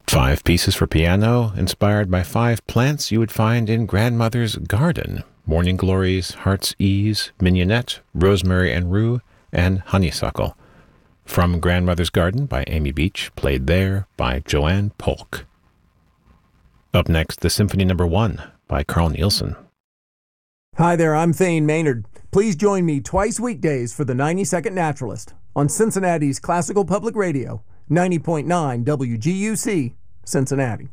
5 pieces for piano, inspired by 5 plants you would find in grandmother's garden: morning glories, heart's ease, mignonette, rosemary and rue, and honeysuckle. From Grandmother's Garden by Amy Beach, played there by Joanne Polk. Up next, the Symphony No. 1 by Carl Nielsen. Hi there, I'm Thane Maynard. Please join me twice weekdays for the 90-Second Naturalist on Cincinnati's Classical Public Radio, 90.9 WGUC, Cincinnati.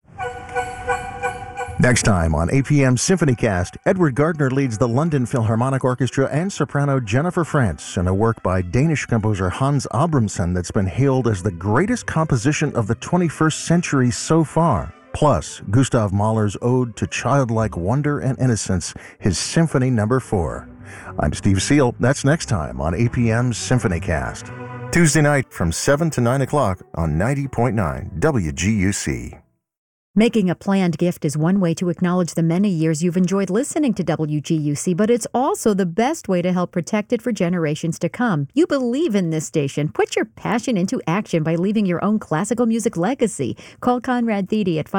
Next time on APM Symphonycast, Edward Gardner leads the London Philharmonic Orchestra and soprano Jennifer Frantz in a work by Danish composer Hans Abramson that's been hailed as the greatest composition of the 21st century so far. Plus, Gustav Mahler's ode to childlike wonder and innocence, his Symphony No. 4. I'm Steve Seal. That's next time on APM Symphonycast. Tuesday night from 7 to 9 o'clock on 90.9 WGUC. Making a planned gift is one way to acknowledge the many years you've enjoyed listening to WGUC, but it's also the best way to help protect it for generations to come. You believe in this station. Put your passion into action by leaving your own classical music legacy. Call Conrad Thede at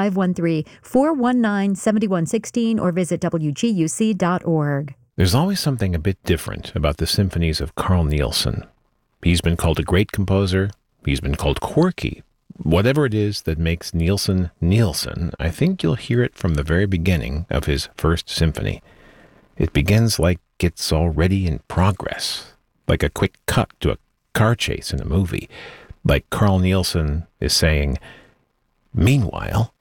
513-419-7116 or visit WGUC.org. There's always something a bit different about the symphonies of Carl Nielsen. He's been called a great composer. He's been called quirky. Whatever it is that makes Nielsen Nielsen, I think you'll hear it from the very beginning of his first symphony. It begins like it's already in progress, like a quick cut to a car chase in a movie, like Carl Nielsen is saying, "Meanwhile,